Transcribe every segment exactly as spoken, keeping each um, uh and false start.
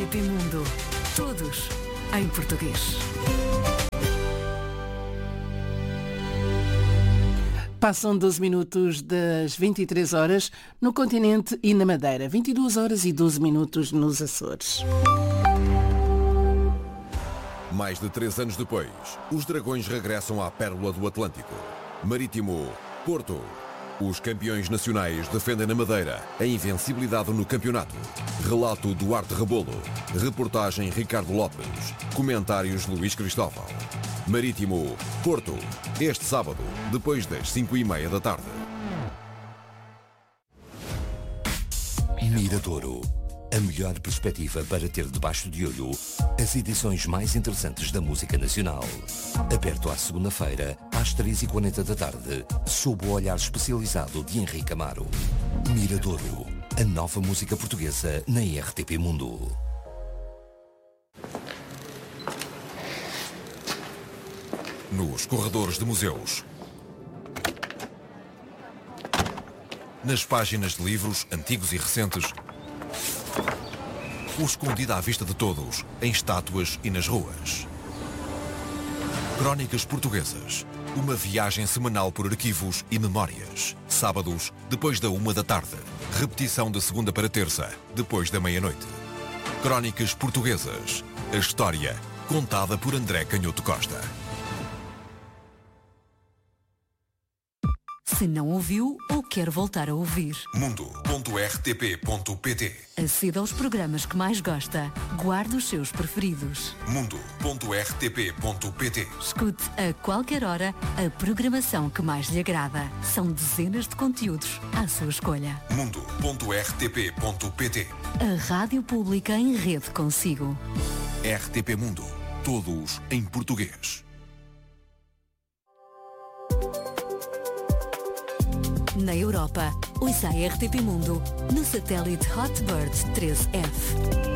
T P Mundo. Todos em português. Passam doze minutos das vinte e três horas no continente e na Madeira. vinte e duas horas e doze minutos nos Açores. Mais de três anos depois, os Dragões regressam à Pérola do Atlântico. Marítimo, Porto. Os campeões nacionais defendem na Madeira a invencibilidade no campeonato. Relato Duarte Rebolo. Reportagem Ricardo Lopes. Comentários Luís Cristóvão. Marítimo, Porto. Este sábado, depois das cinco e meia da tarde. Miradouro. A melhor perspectiva para ter debaixo de olho as edições mais interessantes da música nacional. Aberto à segunda-feira, às três e quarenta da tarde, sob o olhar especializado de Henrique Amaro. Miradouro. A nova música portuguesa na R T P Mundo. Nos corredores de museus. Nas páginas de livros, antigos e recentes. O escondido à vista de todos, em estátuas e nas ruas. Crónicas Portuguesas. Uma viagem semanal por arquivos e memórias. Sábados, depois da uma da tarde. Repetição de segunda para terça, depois da meia-noite. Crónicas Portuguesas. A história contada por André Canhoto Costa. Se não ouviu ou quer voltar a ouvir, mundo ponto r t p ponto p t. aceda aos programas que mais gosta. Guarde os seus preferidos. mundo ponto r t p ponto p t. Escute a qualquer hora a programação que mais lhe agrada. São dezenas de conteúdos à sua escolha. mundo ponto r t p ponto p t. A rádio pública em rede consigo. R T P Mundo. Todos em português. Na Europa, ouça a R T P Mundo no satélite Hotbird treze F.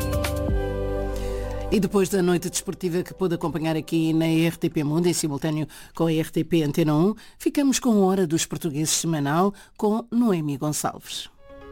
E depois da noite desportiva que pôde acompanhar aqui na R T P Mundo, em simultâneo com a R T P Antena um, ficamos com a Hora dos Portugueses semanal com Noemi Gonçalves.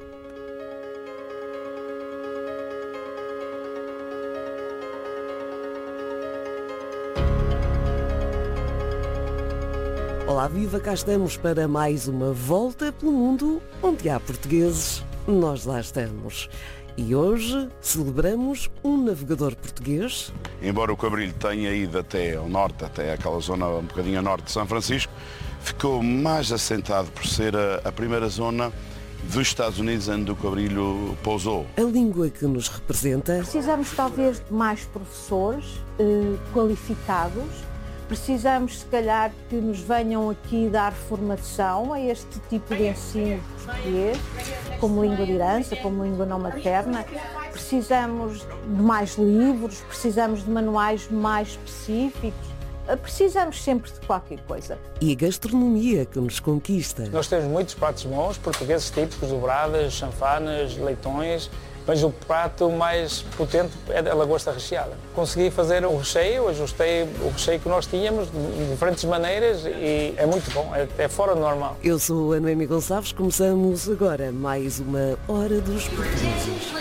Olá, viva, cá estamos para mais uma volta pelo mundo onde há portugueses, nós lá estamos. E hoje celebramos um navegador português. Embora o Cabrilho tenha ido até ao norte, até aquela zona um bocadinho a norte de São Francisco, ficou mais assentado por ser a, a primeira zona dos Estados Unidos onde o Cabrilho pousou. A língua que nos representa. Precisamos talvez de mais professores eh, qualificados. Precisamos, se calhar, que nos venham aqui dar formação a este tipo de ensino português, como língua de herança, como língua não materna. Precisamos de mais livros, precisamos de manuais mais específicos. Precisamos sempre de qualquer coisa. E a gastronomia que nos conquista. Nós temos muitos pratos bons, portugueses típicos, dobradas, chanfanas, leitões. Mas o prato mais potente é a lagosta recheada. Consegui fazer o recheio, ajustei o recheio que nós tínhamos de diferentes maneiras e é muito bom, é, é fora do normal. Eu sou a Noemi Gonçalves, começamos agora mais uma Hora dos Portugueses.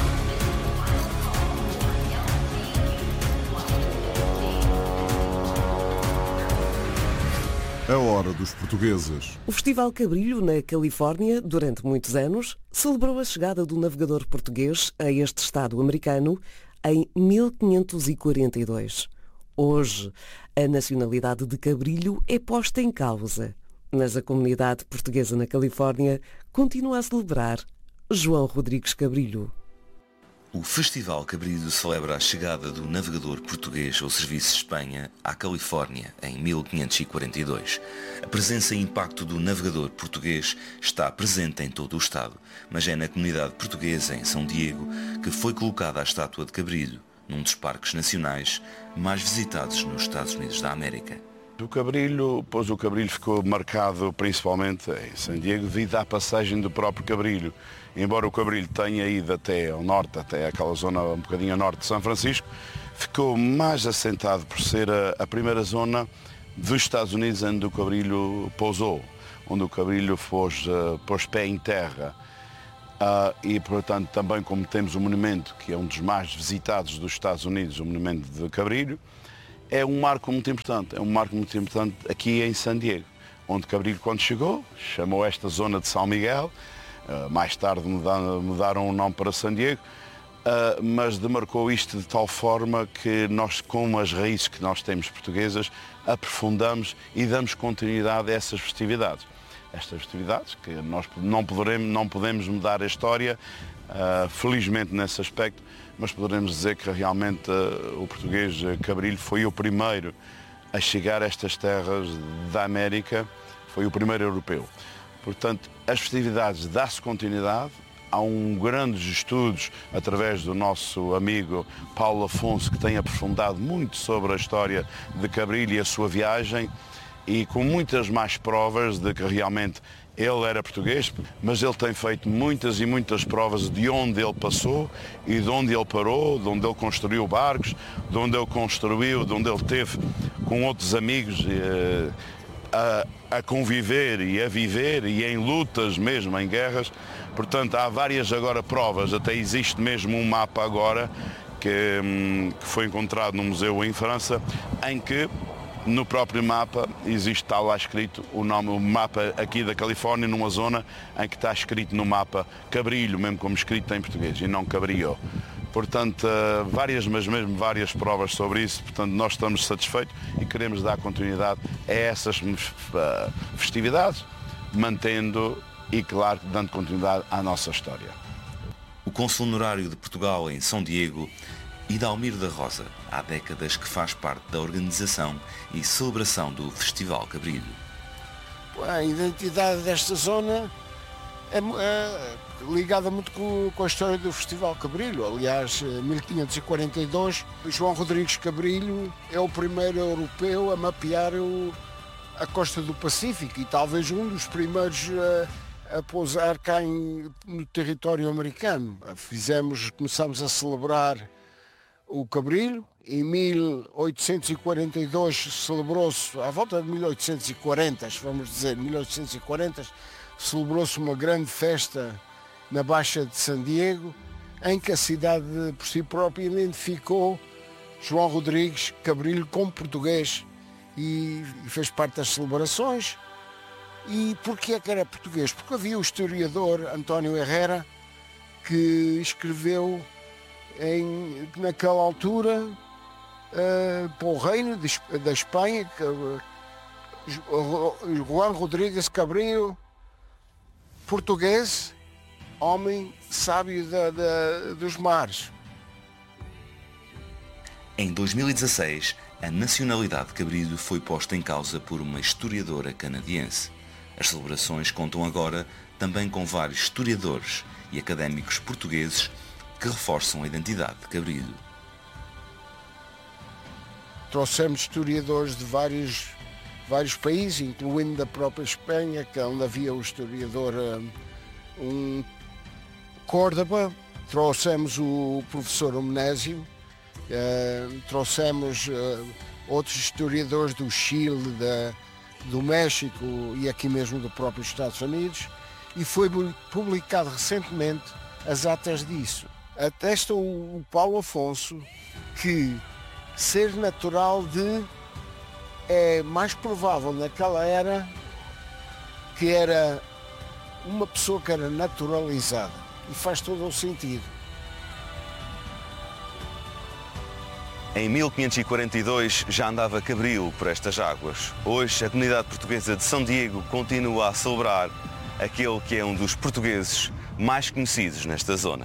A Hora dos Portugueses. O Festival Cabrilho, na Califórnia, durante muitos anos, celebrou a chegada do navegador português a este estado americano em mil quinhentos e quarenta e dois. Hoje, a nacionalidade de Cabrilho é posta em causa, mas a comunidade portuguesa na Califórnia continua a celebrar João Rodrigues Cabrilho. O Festival Cabrilho celebra a chegada do navegador português ao Serviço de Espanha à Califórnia em mil quinhentos e quarenta e dois. A presença e impacto do navegador português está presente em todo o Estado, mas é na comunidade portuguesa em São Diego que foi colocada a estátua de Cabrilho, num dos parques nacionais mais visitados nos Estados Unidos da América. O Cabrilho, pois o Cabrilho ficou marcado principalmente em São Diego devido à passagem do próprio Cabrilho. Embora o Cabrilho tenha ido até ao norte, até aquela zona um bocadinho a norte de São Francisco, ficou mais assentado por ser a, a primeira zona dos Estados Unidos onde o Cabrilho pousou, onde o Cabrilho pôs, uh, pôs pé em terra. Uh, e, portanto, também como temos o monumento, que é um dos mais visitados dos Estados Unidos, o monumento de Cabrilho, é um marco muito importante. É um marco muito importante aqui em San Diego, onde Cabrilho, quando chegou, chamou esta zona de São Miguel. Uh, mais tarde mudaram, mudaram o nome para San Diego, uh, mas demarcou isto de tal forma que nós, com as raízes que nós temos portuguesas, aprofundamos e damos continuidade a essas festividades. Estas festividades, que nós não podemos, não podemos mudar a história, uh, felizmente nesse aspecto, mas poderemos dizer que realmente uh, o português Cabrilho foi o primeiro a chegar a estas terras da América, foi o primeiro europeu. Portanto, as festividades dá-se continuidade, há um grandes estudos através do nosso amigo Paulo Afonso, que tem aprofundado muito sobre a história de Cabrilho e a sua viagem, e com muitas mais provas de que realmente ele era português, mas ele tem feito muitas e muitas provas de onde ele passou e de onde ele parou, de onde ele construiu barcos, de onde ele construiu, de onde ele teve com outros amigos eh, a, a conviver e a viver, e em lutas mesmo, em guerras. Portanto, há várias agora provas, até existe mesmo um mapa agora que, hum, que foi encontrado no museu em França, em que no próprio mapa existe, está lá escrito o nome, o mapa aqui da Califórnia, numa zona em que está escrito no mapa Cabrilho, mesmo como escrito em português, e não Cabrillo. Portanto, várias, mas mesmo várias provas sobre isso. Portanto, nós estamos satisfeitos e queremos dar continuidade a essas festividades, mantendo e, claro, dando continuidade à nossa história. O cônsul honorário de Portugal em São Diego, Idalmiro da Rosa, há décadas que faz parte da organização e celebração do Festival Cabrilho. A identidade desta zona é, é ligada muito com, com a história do Festival Cabrilho. Aliás, em mil quinhentos e quarenta e dois, João Rodrigues Cabrilho é o primeiro europeu a mapear o, a costa do Pacífico e talvez um dos primeiros a, a pousar cá em, no território americano. Fizemos, começamos a celebrar o Cabrilho. Em mil oitocentos e quarenta e dois celebrou-se, à volta de mil oitocentos e quarenta, vamos dizer, mil oitocentos e quarenta, celebrou-se uma grande festa na Baixa de San Diego, em que a cidade por si própria identificou João Rodrigues Cabrilho como português e, e fez parte das celebrações. E porquê é que era português? Porque havia o historiador António Herrera que escreveu em, naquela altura uh, para o reino de, da Espanha, que, uh, João Rodrigues Cabrillo, português, homem sábio da, da, dos mares. Em dois mil e dezasseis, a nacionalidade de Cabrilho foi posta em causa por uma historiadora canadiense. As celebrações contam agora também com vários historiadores e académicos portugueses que reforçam a identidade de Cabrilho. Trouxemos historiadores de vários, vários países, incluindo da própria Espanha, que onde havia o historiador um, Córdoba. Trouxemos o professor Omnésio, uh, trouxemos uh, outros historiadores do Chile, da, do México e aqui mesmo do próprio Estados Unidos, e foi publicado recentemente as atas disso. Atesta o Paulo Afonso que ser natural de é mais provável naquela era que era uma pessoa que era naturalizada, e faz todo o sentido. Em mil quinhentos e quarenta e dois já andava Cabrilho por estas águas. Hoje a comunidade portuguesa de São Diego continua a celebrar aquele que é um dos portugueses mais conhecidos nesta zona.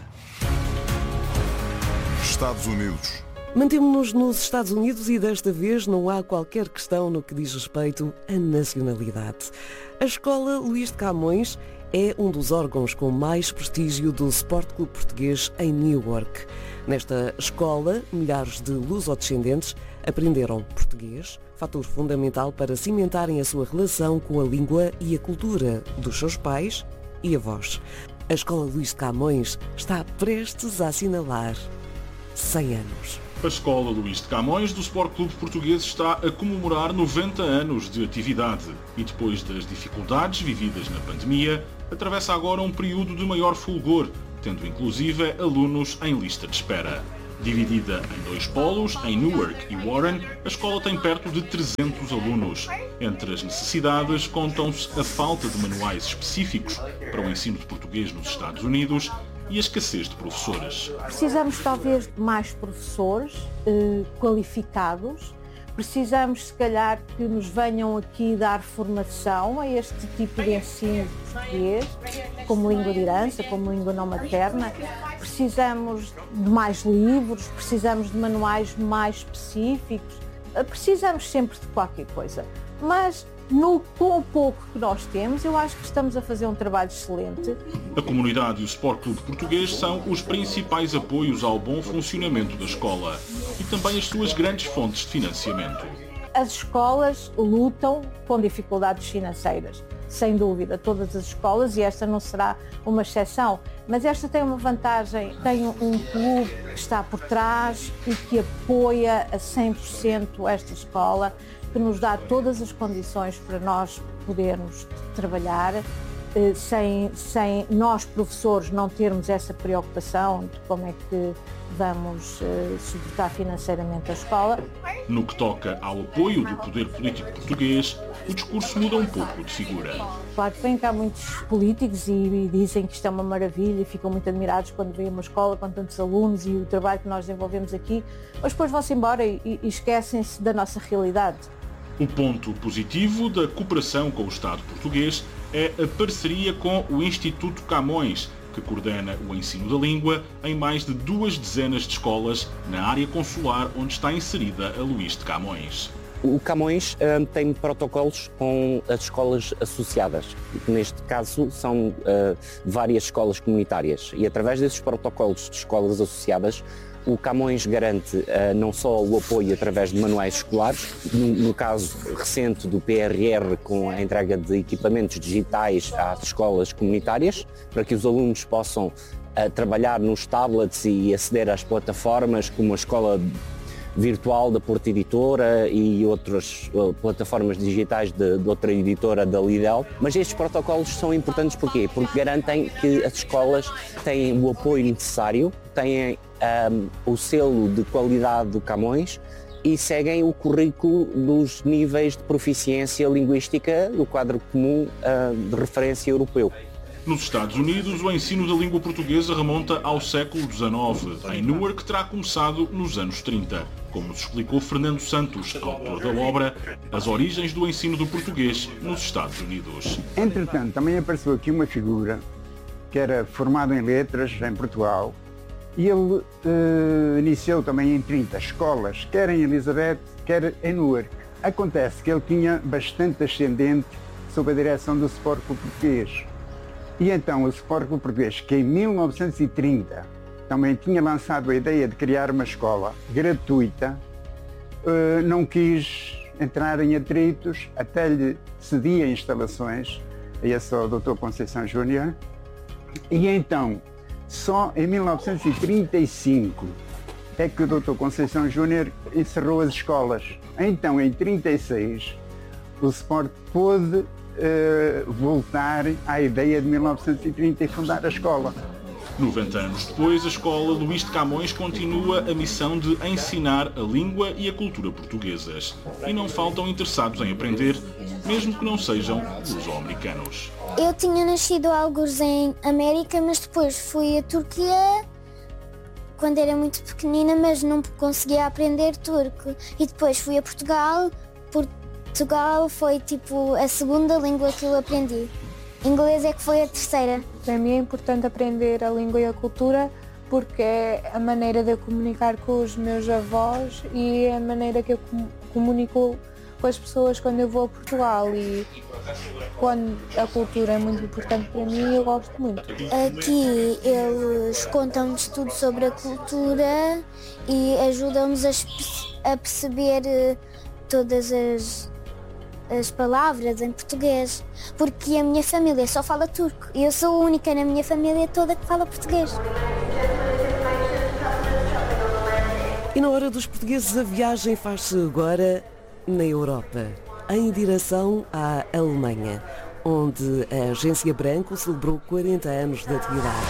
Estados Unidos. Mantemos-nos nos Estados Unidos e desta vez não há qualquer questão no que diz respeito à nacionalidade. A Escola Luís de Camões é um dos órgãos com mais prestígio do Sport Clube Português em Newark. Nesta escola, milhares de lusodescendentes aprenderam português, fator fundamental para cimentarem a sua relação com a língua e a cultura dos seus pais e avós. A Escola Luís de Camões está prestes a assinalar cem anos. A Escola Luís de Camões do Sport Clube Português está a comemorar noventa anos de atividade e depois das dificuldades vividas na pandemia, atravessa agora um período de maior fulgor, tendo inclusive alunos em lista de espera. Dividida em dois polos, em Newark e Warren, a escola tem perto de trezentos alunos. Entre as necessidades contam-se a falta de manuais específicos para o ensino de português nos Estados Unidos e a escassez de professores. Precisamos talvez de mais professores eh, qualificados. Precisamos, se calhar, que nos venham aqui dar formação a este tipo de ensino de português, como língua de herança, como língua não materna. Precisamos de mais livros, precisamos de manuais mais específicos. Precisamos sempre de qualquer coisa. Mas, no, com o pouco que nós temos, eu acho que estamos a fazer um trabalho excelente. A comunidade e o Sport Clube Português são os principais apoios ao bom funcionamento da escola e também as suas grandes fontes de financiamento. As escolas lutam com dificuldades financeiras, sem dúvida, todas as escolas, e esta não será uma exceção, mas esta tem uma vantagem, tem um clube que está por trás e que apoia a cem por cento esta escola, que nos dá todas as condições para nós podermos trabalhar, sem, sem nós, professores, não termos essa preocupação de como é que vamos uh, suportar financeiramente a escola. No que toca ao apoio do poder político português, o discurso muda um pouco de figura. Claro que vêm cá muitos políticos e, e dizem que isto é uma maravilha e ficam muito admirados quando veem uma escola com tantos alunos e o trabalho que nós desenvolvemos aqui, mas depois vão-se embora e, e esquecem-se da nossa realidade. O ponto positivo da cooperação com o Estado português é a parceria com o Instituto Camões, que coordena o ensino da língua em mais de duas dezenas de escolas na área consular onde está inserida a Luís de Camões. O Camões uh, tem protocolos com as escolas associadas. Neste caso são uh, várias escolas comunitárias e através desses protocolos de escolas associadas o Camões garante uh, não só o apoio através de manuais escolares, no, no caso recente do P R R com a entrega de equipamentos digitais às escolas comunitárias, para que os alunos possam uh, trabalhar nos tablets e aceder às plataformas como a escola virtual da Porta Editora e outras uh, plataformas digitais de, de outra editora da Lidl. Mas estes protocolos são importantes porquê? Porque garantem que as escolas têm o apoio necessário, têm um, o selo de qualidade do Camões e seguem o currículo dos níveis de proficiência linguística do quadro comum uh, de referência europeu. Nos Estados Unidos, o ensino da língua portuguesa remonta ao século dezenove. Em Newark terá começado nos anos trinta, como nos explicou Fernando Santos, autor da obra As Origens do Ensino do Português nos Estados Unidos. Entretanto, também apareceu aqui uma figura que era formado em letras em Portugal e ele uh, iniciou também em trinta escolas, quer em Elizabeth, quer em Newark. Acontece que ele tinha bastante ascendente sob a direção do Sport Clube Português. E então o Sport Clube Português, que em mil novecentos e trinta também tinha lançado a ideia de criar uma escola gratuita, não quis entrar em atritos, até lhe cedia instalações, a esse o doutor Conceição Júnior, e então só em mil novecentos e trinta e cinco é que o doutor Conceição Júnior encerrou as escolas. Então em trinta e seis o Sport pôde Uh, voltar à ideia de mil novecentos e trinta e fundar a escola. noventa anos depois, a escola Luís de Camões continua a missão de ensinar a língua e a cultura portuguesas. E não faltam interessados em aprender, mesmo que não sejam luso-americanos. Eu tinha nascido alguns em América, mas depois fui à Turquia quando era muito pequenina, mas não conseguia aprender turco. E depois fui a Portugal, por Portugal foi tipo a segunda língua que eu aprendi. Inglês é que foi a terceira. Para mim é importante aprender a língua e a cultura porque é a maneira de eu comunicar com os meus avós e é a maneira que eu comunico com as pessoas quando eu vou a Portugal. E quando a cultura é muito importante para mim, eu gosto muito. Aqui eles contam-nos tudo sobre a cultura e ajudam-nos a, a perceber todas as as palavras em português, porque a minha família só fala turco e eu sou a única na minha família toda que fala português. E na hora dos portugueses a viagem faz-se agora na Europa, em direção à Alemanha, onde a Agência Branco celebrou quarenta anos de atividade.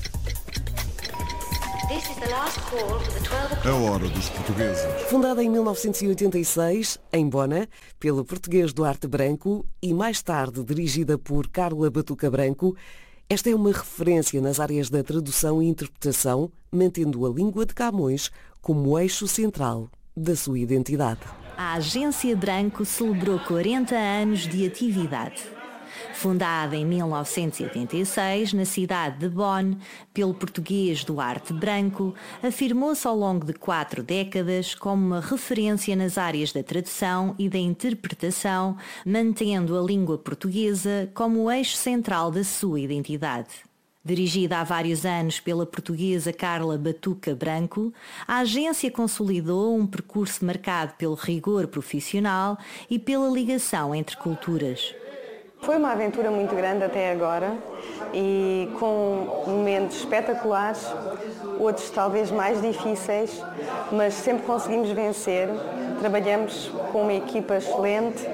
A hora dos portugueses. Fundada em mil novecentos e oitenta e seis, em Bona, pelo português Duarte Branco e mais tarde dirigida por Carla Batuca Branco, esta é uma referência nas áreas da tradução e interpretação, mantendo a língua de Camões como eixo central da sua identidade. A Agência Branco celebrou quarenta anos de atividade. Fundada em mil novecentos e oitenta e seis, na cidade de Bonn, pelo português Duarte Branco, afirmou-se ao longo de quatro décadas como uma referência nas áreas da tradução e da interpretação, mantendo a língua portuguesa como o eixo central da sua identidade. Dirigida há vários anos pela portuguesa Carla Batuca Branco, a agência consolidou um percurso marcado pelo rigor profissional e pela ligação entre culturas. Foi uma aventura muito grande até agora e com momentos espetaculares, outros talvez mais difíceis, mas sempre conseguimos vencer. Trabalhamos com uma equipa excelente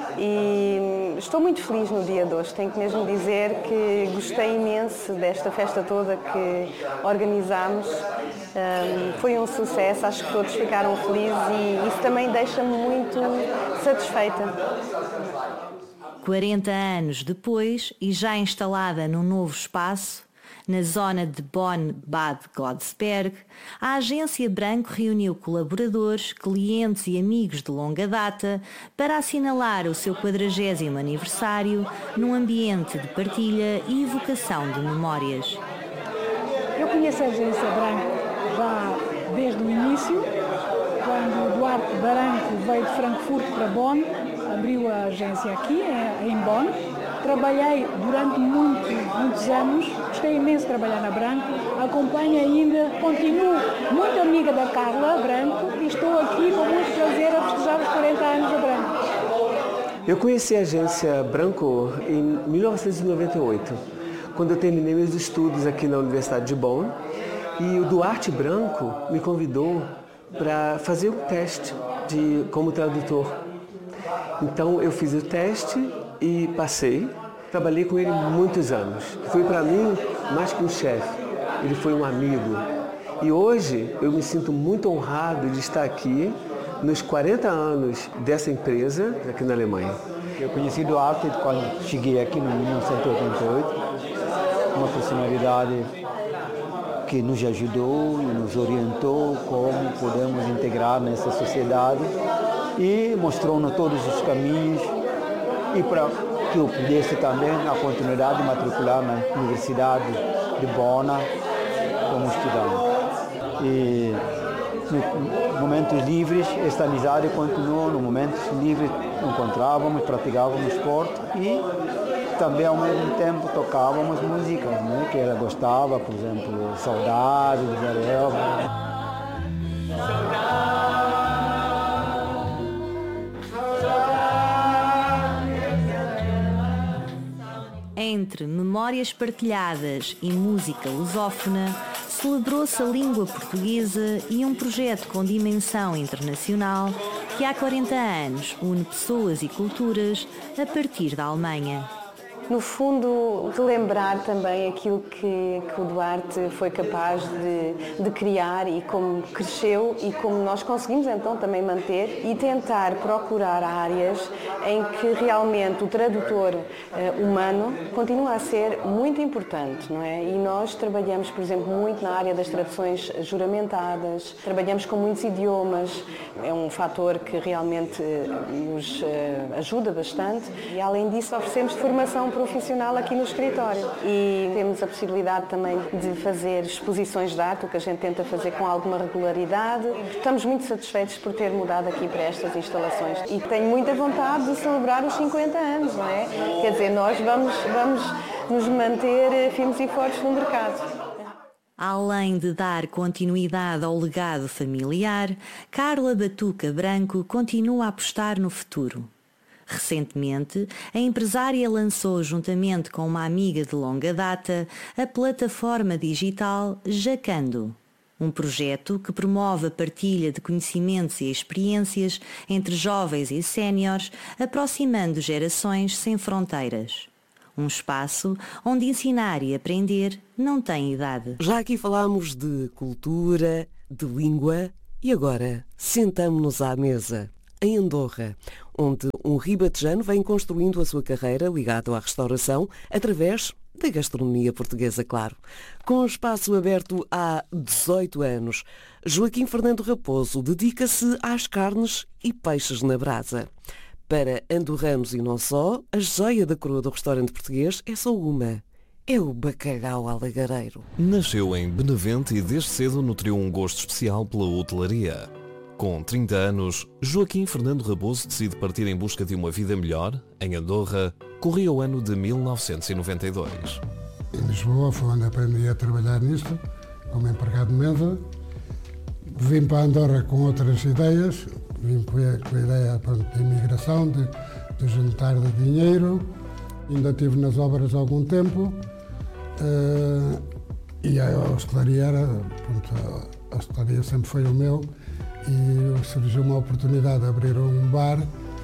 e estou muito feliz no dia de hoje. Tenho que mesmo dizer que gostei imenso desta festa toda que organizámos. Um, foi um sucesso, acho que todos ficaram felizes e isso também deixa-me muito satisfeita. quarenta anos depois, e já instalada num novo espaço, na zona de Bonn-Bad Godesberg, a Agência Branco reuniu colaboradores, clientes e amigos de longa data para assinalar o seu quadragésimo aniversário num ambiente de partilha e evocação de memórias. Eu conheço a Agência Branco já desde o início, quando o Duarte Branco veio de Frankfurt para Bonn, abriu a agência aqui, em Bonn. Trabalhei durante muito, muitos anos, gostei imenso de trabalhar na Branco, acompanho ainda, continuo muito amiga da Carla Branco e estou aqui com muito prazer a festejar os quarenta anos da Branco. Eu conheci a agência Branco em mil novecentos e noventa e oito, quando eu terminei meus estudos aqui na Universidade de Bonn, e o Duarte Branco me convidou para fazer um teste de, como tradutor. Então eu fiz o teste e passei. Trabalhei com ele muitos anos. Foi para mim mais que um chefe, ele foi um amigo. E hoje eu me sinto muito honrado de estar aqui nos quarenta anos dessa empresa aqui na Alemanha. Eu conheci Duarte quando cheguei aqui em mil novecentos e oitenta e oito, uma personalidade que nos ajudou e nos orientou como podemos integrar nessa sociedade e mostrou-nos todos os caminhos e para que eu pudesse também a continuidade de matricular na Universidade de Bonn como estudante. E nos momentos livres, esta amizade continuou, nos momentos livres encontrávamos, praticávamos esporte e também ao mesmo tempo tocávamos músicas, né, que ela gostava, por exemplo, Saudade, de Ariel. Entre memórias partilhadas e música lusófona, celebrou-se a língua portuguesa e um projeto com dimensão internacional que há quarenta anos une pessoas e culturas a partir da Alemanha. No fundo, relembrar também aquilo que, que o Duarte foi capaz de, de criar e como cresceu e como nós conseguimos então também manter e tentar procurar áreas em que realmente o tradutor uh, humano continua a ser muito importante, não é? E nós trabalhamos, por exemplo, muito na área das traduções juramentadas, trabalhamos com muitos idiomas, é um fator que realmente nos uh, ajuda bastante e além disso oferecemos formação profissional aqui no escritório e temos a possibilidade também de fazer exposições de arte, o que a gente tenta fazer com alguma regularidade. Estamos muito satisfeitos por ter mudado aqui para estas instalações e tenho muita vontade de celebrar os cinquenta anos, não é? Quer dizer, nós vamos, vamos nos manter firmes e fortes no mercado. Além de dar continuidade ao legado familiar, Carla Batuca Branco continua a apostar no futuro. Recentemente, a empresária lançou, juntamente com uma amiga de longa data, a plataforma digital Jacando, um projeto que promove a partilha de conhecimentos e experiências entre jovens e séniores, aproximando gerações sem fronteiras. Um espaço onde ensinar e aprender não tem idade. Já aqui falámos de cultura, de língua e agora sentamo-nos à mesa, em Andorra, onde um ribatejano vem construindo a sua carreira ligado à restauração através da gastronomia portuguesa, claro. Com o espaço aberto há dezoito anos, Joaquim Fernando Raposo dedica-se às carnes e peixes na brasa. Para andorranos e não só, a joia da coroa do restaurante português é só uma. É o bacalhau alagareiro. Nasceu em Benavente e desde cedo nutriu um gosto especial pela hotelaria. Com trinta anos, Joaquim Fernando Raposo decide partir em busca de uma vida melhor, em Andorra, corria o ano de mil novecentos e noventa e dois. Em Lisboa foi onde aprendi a trabalhar nisto, como empregado de mesa. Vim para Andorra com outras ideias, vim com a, com a ideia pronto, de imigração, de, de juntar de dinheiro. Ainda estive nas obras há algum tempo uh, e a hostelaria era, pronto, a hostelaria sempre foi o meu. E surgiu uma oportunidade de abrir um bar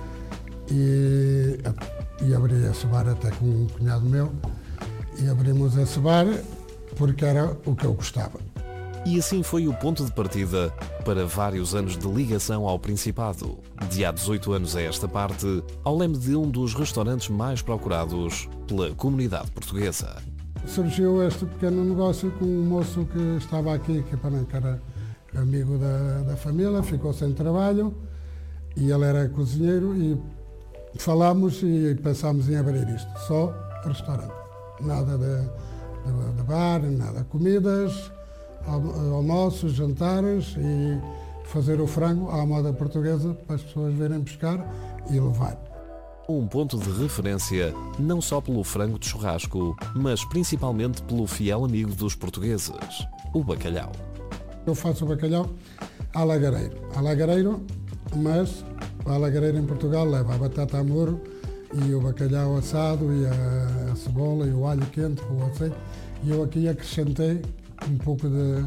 e, e abri esse bar até com um cunhado meu e abrimos esse bar porque era o que eu gostava. E assim foi o ponto de partida para vários anos de ligação ao Principado. De há dezoito anos a esta parte, ao leme de um dos restaurantes mais procurados pela comunidade portuguesa. Surgiu este pequeno negócio com um moço que estava aqui, que era amigo da, da família, ficou sem trabalho e ele era cozinheiro e falámos e pensámos em abrir isto, só restaurante, nada de, de, de bar, nada, comidas, almoços, jantares e fazer o frango à moda portuguesa para as pessoas virem buscar e levar. Um ponto de referência não só pelo frango de churrasco, mas principalmente pelo fiel amigo dos portugueses, o bacalhau. Eu faço o bacalhau alagareiro. Alagareiro, mas o alagareiro em Portugal leva a batata a murro e o bacalhau assado e a, a cebola e o alho quente com o azeite. E eu aqui acrescentei um pouco de,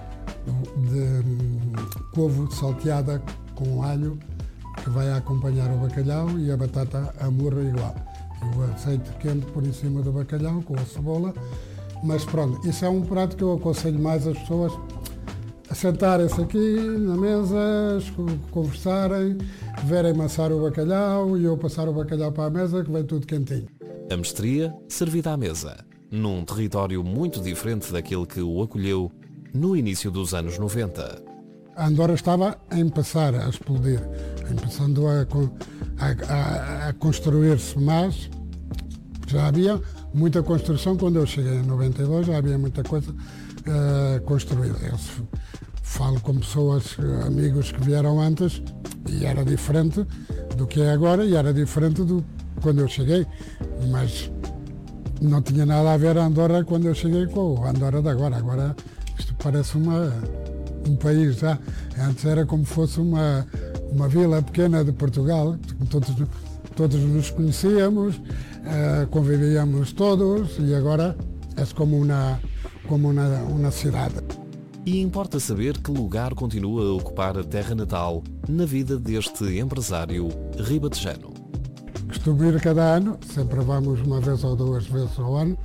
de, de couve salteada com alho que vai acompanhar o bacalhau e a batata a murro igual. E o azeite quente por em cima do bacalhau com a cebola. Mas pronto, isso é um prato que eu aconselho mais as pessoas a sentarem-se aqui na mesa, conversarem, verem amassar o bacalhau e eu passar o bacalhau para a mesa que vem tudo quentinho. A mestria servida à mesa, num território muito diferente daquele que o acolheu no início dos anos noventa. A Andorra estava a passar a explodir, começando a, a, a construir-se mais. Já havia muita construção quando eu cheguei em noventa e dois, já havia muita coisa uh, construída. Eu falo com pessoas, amigos que vieram antes e era diferente do que é agora e era diferente do quando eu cheguei, mas não tinha nada a ver a Andorra quando eu cheguei com a Andorra de agora. Agora isto parece uma, um país já. Antes era como fosse uma, uma vila pequena de Portugal, todos, todos nos conhecíamos, uh, convivíamos todos e agora é como uma, como uma, uma cidade. E importa saber que lugar continua a ocupar a terra natal na vida deste empresário ribatejano. Costumo ir cada ano, sempre vamos uma vez ou duas vezes ao ano.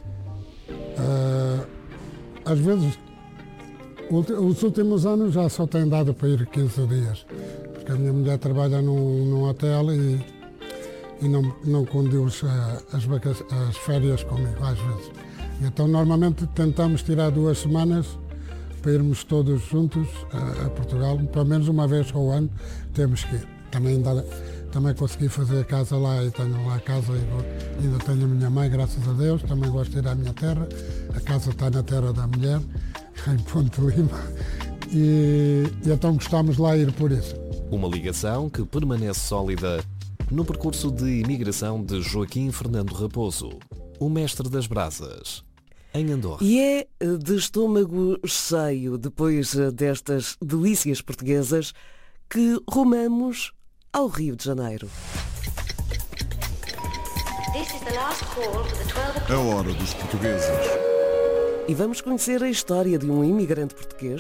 Uh, às vezes, os últimos anos já só tenho dado para ir quinze dias, porque a minha mulher trabalha num, num hotel e, e não, não conduz as, as férias comigo, às vezes. E então, normalmente, tentamos tirar duas semanas para irmos todos juntos a, a Portugal, pelo menos uma vez ao ano temos que ir. Também, dar, também consegui fazer casa lá e tenho lá a casa e ainda tenho a minha mãe, graças a Deus, também gosto de ir à minha terra, a casa está na terra da mulher, em Ponte Lima, e, e então gostamos lá de ir por isso. Uma ligação que permanece sólida no percurso de imigração de Joaquim Fernando Raposo, o mestre das brasas, em Andorra. E é de estômago cheio, depois destas delícias portuguesas, que rumamos ao Rio de Janeiro. A hora dos portugueses. E vamos conhecer a história de um imigrante português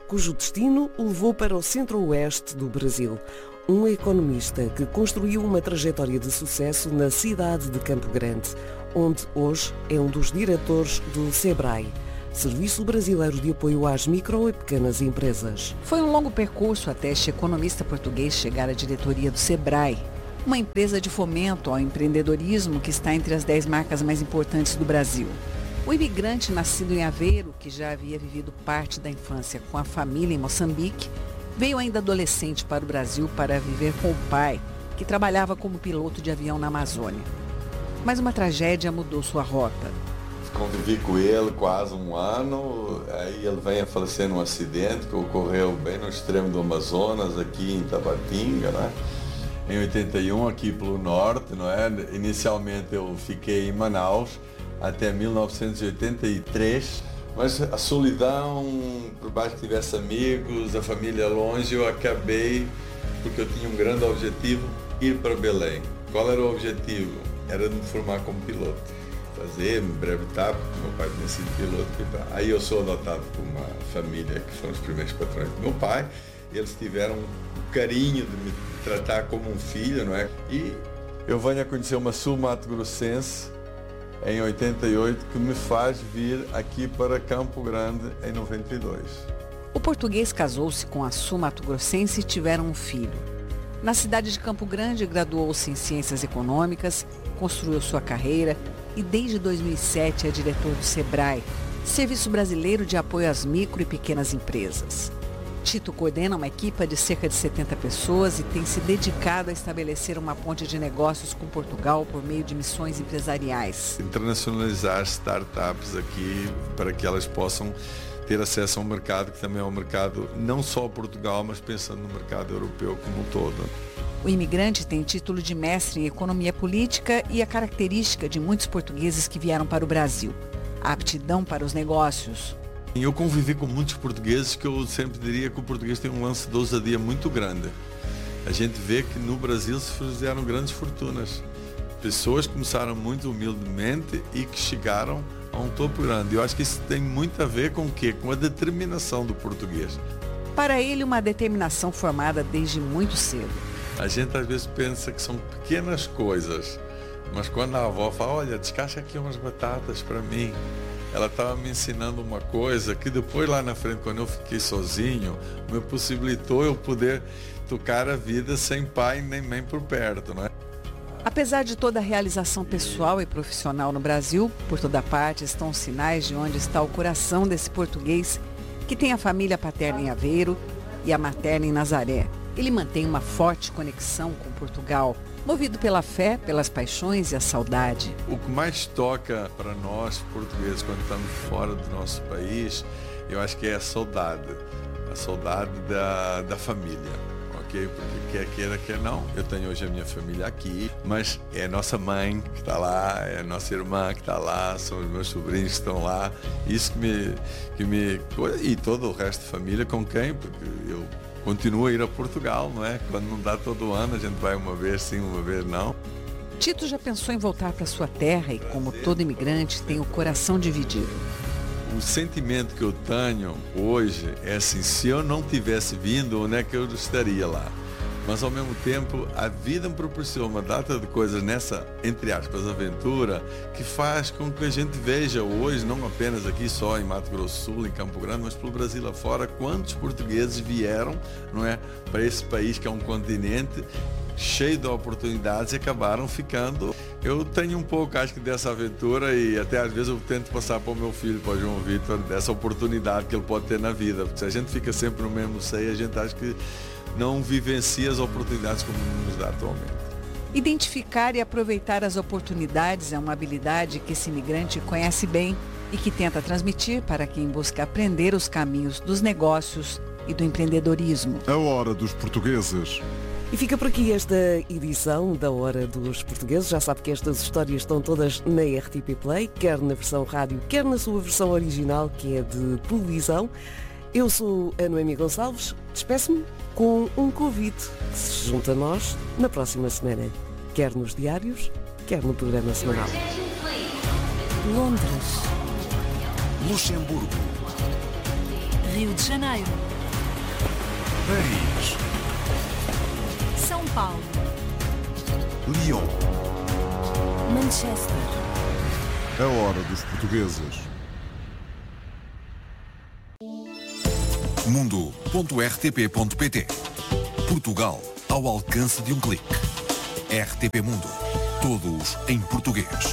cujo destino o levou para o centro-oeste do Brasil. Um economista que construiu uma trajetória de sucesso na cidade de Campo Grande, onde hoje é um dos diretores do SEBRAE, Serviço Brasileiro de Apoio às Micro e Pequenas Empresas. Foi um longo percurso até este economista português chegar à diretoria do SEBRAE, uma empresa de fomento ao empreendedorismo que está entre as dez marcas mais importantes do Brasil. O imigrante nascido em Aveiro, que já havia vivido parte da infância com a família em Moçambique, veio ainda adolescente para o Brasil para viver com o pai, que trabalhava como piloto de avião na Amazônia. Mas uma tragédia mudou sua rota. Convivi com ele quase um ano, aí ele vem a falecer num acidente que ocorreu bem no extremo do Amazonas, aqui em Tabatinga, né? Em oitenta e um, aqui pelo norte, não é? Inicialmente eu fiquei em Manaus até mil novecentos e oitenta e três, mas a solidão, por baixo que tivesse amigos, a família longe, eu acabei, porque eu tinha um grande objetivo, ir para Belém. Qual era o objetivo? Era de me formar como piloto. Fazer, me brevetar, porque meu pai tinha sido piloto. Aí eu sou adotado por uma família que foram os primeiros patrões do meu pai. Eles tiveram o carinho de me tratar como um filho, não é? E eu venho a conhecer uma sul-mato-grossense em oitenta e oito, que me faz vir aqui para Campo Grande em noventa e dois. O português casou-se com a sul-mato-grossense e tiveram um filho. Na cidade de Campo Grande, graduou-se em Ciências Econômicas, construiu sua carreira e desde dois mil e sete é diretor do SEBRAE, Serviço Brasileiro de Apoio às Micro e Pequenas Empresas. Tito coordena uma equipe de cerca de setenta pessoas e tem se dedicado a estabelecer uma ponte de negócios com Portugal por meio de missões empresariais. Internacionalizar startups aqui para que elas possam ter acesso a um mercado que também é um mercado não só Portugal, mas pensando no mercado europeu como um todo. O imigrante tem título de mestre em economia política e a característica de muitos portugueses que vieram para o Brasil: a aptidão para os negócios. Eu convivi com muitos portugueses que eu sempre diria que o português tem um lance de ousadia muito grande. A gente vê que no Brasil se fizeram grandes fortunas. Pessoas que começaram muito humildemente e que chegaram a um topo grande. Eu acho que isso tem muito a ver com o quê? Com a determinação do português. Para ele, uma determinação formada desde muito cedo. A gente às vezes pensa que são pequenas coisas, mas quando a avó fala, olha, descasca aqui umas batatas para mim, ela estava me ensinando uma coisa que depois lá na frente, quando eu fiquei sozinho, me possibilitou eu poder tocar a vida sem pai nem mãe por perto, não é? Apesar de toda a realização pessoal e profissional no Brasil, por toda parte estão os sinais de onde está o coração desse português que tem a família paterna em Aveiro e a materna em Nazaré. Ele mantém uma forte conexão com Portugal, movido pela fé, pelas paixões e a saudade. O que mais toca para nós, portugueses, quando estamos fora do nosso país, eu acho que é a saudade. A saudade da, da família, ok? Porque quer queira, quer não. Eu tenho hoje a minha família aqui, mas é a nossa mãe que está lá, é a nossa irmã que está lá, são os meus sobrinhos que estão lá. Isso que me... Que me e todo o resto de família com quem? Porque eu... Continua a ir a Portugal, não é? Quando não dá todo ano, a gente vai uma vez sim, uma vez não. Tito já pensou em voltar para sua terra e, como todo imigrante, tem o coração dividido. O sentimento que eu tenho hoje é assim, se eu não tivesse vindo, onde é que eu estaria lá? Mas, ao mesmo tempo, a vida me proporciona uma data de coisas nessa, entre aspas, aventura, que faz com que a gente veja hoje, não apenas aqui só em Mato Grosso do Sul, em Campo Grande, mas pelo Brasil afora, quantos portugueses vieram, não é, para esse país que é um continente cheio de oportunidades e acabaram ficando. Eu tenho um pouco, acho que, dessa aventura e até às vezes eu tento passar para o meu filho, para o João Vitor, dessa oportunidade que ele pode ter na vida. Porque se a gente fica sempre no mesmo seio, a gente acha que não vivencia as oportunidades como nos dá atualmente. Identificar e aproveitar as oportunidades é uma habilidade que esse imigrante conhece bem e que tenta transmitir para quem busca aprender os caminhos dos negócios e do empreendedorismo. A Hora dos Portugueses. E fica por aqui esta edição da Hora dos Portugueses. Já sabe que estas histórias estão todas na R T P Play, quer na versão rádio, quer na sua versão original, que é de televisão. Eu sou a Noemi Gonçalves, despeço-me com um convite que se junta a nós na próxima semana, quer nos diários, quer no programa semanal. Londres, Luxemburgo, Rio de Janeiro, Paris, São Paulo, Lyon. Manchester. A hora dos portugueses. mundo ponto r t p ponto p t. Portugal ao alcance de um clique. R T P Mundo. Todos em português.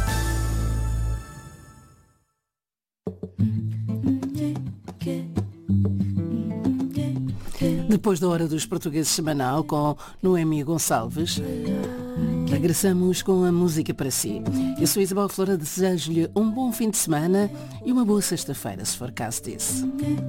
Depois da Hora dos Portugueses semanal com Noemi Gonçalves, regressamos com a música para si. Eu sou Isabel Flora, desejo-lhe um bom fim de semana e uma boa sexta-feira, se for caso disso.